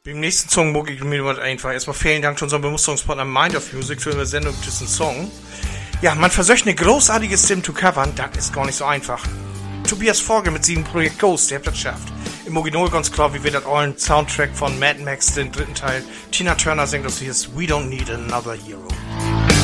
Beim nächsten Song muck ich mir was einfach. Erstmal vielen Dank zu unserem Bemusterungspartner Mind of Music für eine Sendung diesen Song. Ja, man versucht eine großartige Stimme zu covern, das ist gar nicht so einfach. Tobias Forge mit seinem Projekt Ghost, der hat das geschafft. Im Original ganz klar, wie wir das allen Soundtrack von Mad Max, den dritten Teil. Tina Turner singt das hier, We Don't Need Another Hero.